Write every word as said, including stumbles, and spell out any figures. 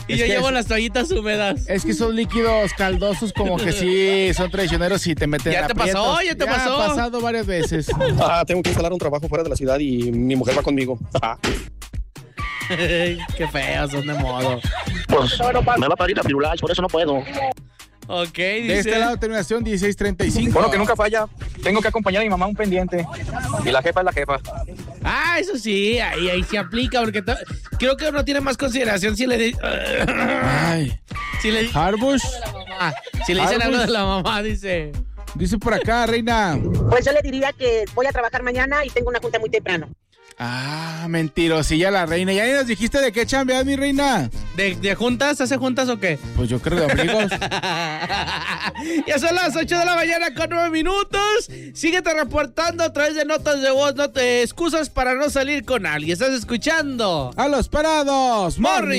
Y yo llevo es, las toallitas húmedas. Es que esos líquidos caldosos como que sí son traicioneros y te meten ¿Ya te aprietos. pasó? ¿Ya te ya pasó? ha pasado varias veces. Ah, tengo que instalar un trabajo fuera de la ciudad y mi mujer va conmigo. Qué feos, son de modo. Pues me va a parir la pirulage, por eso no puedo. Ok, dice. De este lado, terminación dieciséis treinta y cinco. Bueno, que nunca falla. Tengo que acompañar a mi mamá a un pendiente. Y la jefa es la jefa. Ah, eso sí, ahí, ahí se aplica, porque to... creo que uno tiene más consideración si le dice... Ay. Si le Harbush. Si le dicen algo de la mamá, dice... Dice por acá, reina. Pues yo le diría que voy a trabajar mañana y tengo una junta muy temprano. Ah, mentirosilla la reina. ¿Ya nos dijiste de qué chambeas, mi reina? ¿De, de juntas? ¿Hace juntas o qué? Pues yo creo de amigos. Ya son las ocho de la mañana con nueve minutos. Síguete reportando a través de notas de voz. No te excusas para no salir con alguien. Estás escuchando A los parados, Morning